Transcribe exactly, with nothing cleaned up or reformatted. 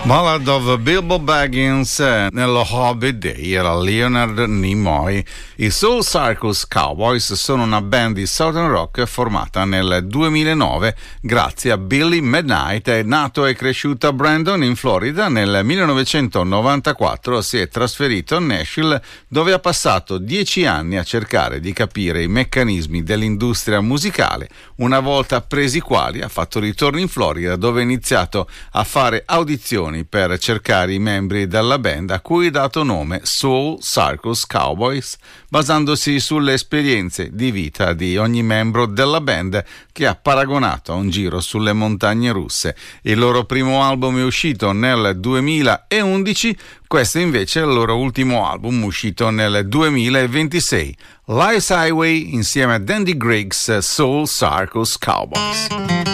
Ballad of Bilbo Baggins, nello Hobbit Day era Leonard Nimoy. I Soul Circus Cowboys sono una band di Southern Rock formata nel duemilanove grazie a Billy Midnight. È nato e cresciuto a Brandon in Florida. Nel millenovecentonovantaquattro si è trasferito a Nashville, dove ha passato dieci anni a cercare di capire i meccanismi dell'industria musicale. Una volta presi quali ha fatto ritorno in Florida, dove ha iniziato a fare audizioni per cercare i membri della band, a cui ha dato nome Soul Circus Cowboys, basandosi sulle esperienze di vita di ogni membro della band, che ha paragonato a un giro sulle montagne russe. Il loro primo album è uscito nel duemilaundici, questo invece è il loro ultimo album uscito nel duemilaventisei. Life's Highway insieme a Dandy Griggs, Soul Circus Cowboys.